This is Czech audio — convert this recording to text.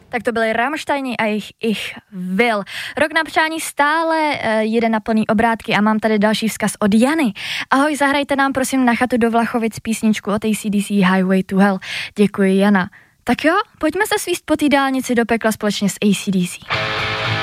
Tak to byly Rammsteini a jejich Ich will. Rok na přání stále jede na plný obrátky a mám tady další vzkaz od Jany. Ahoj, zahrajte nám prosím na chatu do Vlachovic písničku od AC/DC Highway to Hell. Děkuji, Jana. Tak jo, pojďme se svíst po té dálnici do pekla společně s AC/DC.